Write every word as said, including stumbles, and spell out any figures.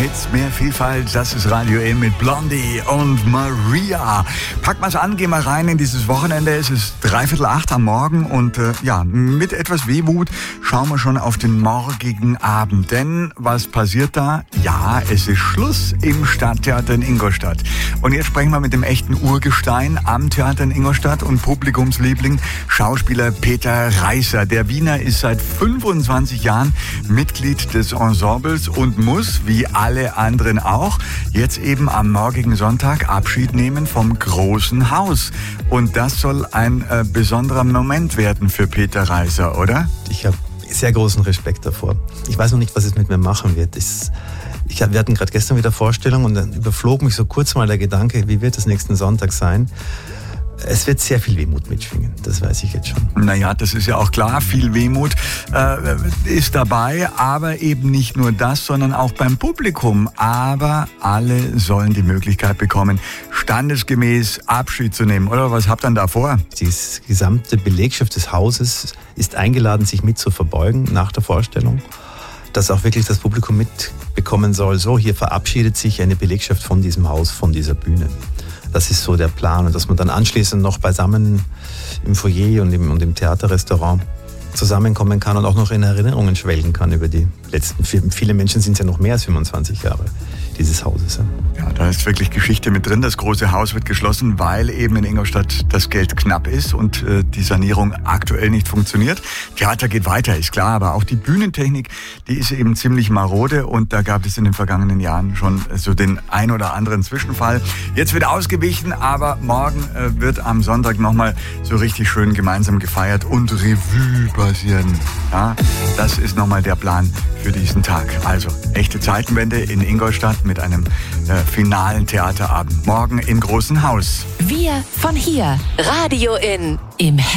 Hits, mehr Vielfalt. Das ist Radio In mit Blondie und Maria. Packen wir es an, gehen wir rein in dieses Wochenende. Es ist dreiviertel acht am Morgen und äh, ja, mit etwas Wehmut schauen wir schon auf den morgigen Abend. Denn was passiert da? Ja, es ist Schluss im Stadttheater in Ingolstadt. Und jetzt sprechen wir mit dem echten Urgestein am Theater in Ingolstadt und Publikumsliebling, Schauspieler Peter Reißer. Der Wiener ist seit fünfundzwanzig Jahren Mitglied des Ensembles und muss, wie alle anderen auch, jetzt eben am morgigen Sonntag Abschied nehmen vom großen Haus. Und das soll ein äh, besonderer Moment werden für Peter Reißer, oder? Ich habe sehr großen Respekt davor. Ich weiß noch nicht, was es mit mir machen wird. Ich, ich, wir hatten gerade gestern wieder Vorstellung und dann überflog mich so kurz mal der Gedanke, wie wird es nächsten Sonntag sein? Es wird sehr viel Wehmut mitschwingen, das weiß ich jetzt schon. Naja, das ist ja auch klar, viel Wehmut äh, ist dabei, aber eben nicht nur das, sondern auch beim Publikum. Aber alle sollen die Möglichkeit bekommen, standesgemäß Abschied zu nehmen. Oder was habt ihr denn da vor? Die gesamte Belegschaft des Hauses ist eingeladen, sich mit zu verbeugen nach der Vorstellung, dass auch wirklich das Publikum mitbekommen soll, so hier verabschiedet sich eine Belegschaft von diesem Haus, von dieser Bühne. Das ist so der Plan und dass man dann anschließend noch beisammen im Foyer und im, und im Theaterrestaurant zusammenkommen kann und auch noch in Erinnerungen schwelgen kann über die letzten, viele Menschen sind es ja noch mehr als fünfundzwanzig Jahre dieses Hauses. Ja, da ist wirklich Geschichte mit drin. Das große Haus wird geschlossen, weil eben in Ingolstadt das Geld knapp ist und äh, die Sanierung aktuell nicht funktioniert. Theater geht weiter, ist klar, aber auch die Bühnentechnik, die ist eben ziemlich marode und da gab es in den vergangenen Jahren schon so den ein oder anderen Zwischenfall. Jetzt wird ausgewichen, aber morgen äh, wird am Sonntag nochmal so richtig schön gemeinsam gefeiert und Revue passieren. Ja, das ist nochmal der Plan für diesen Tag. Also, echte Zeitenwende in Ingolstadt mit einem äh, finalen Theaterabend. Morgen im großen Haus. Wir von hier. Radio In. Im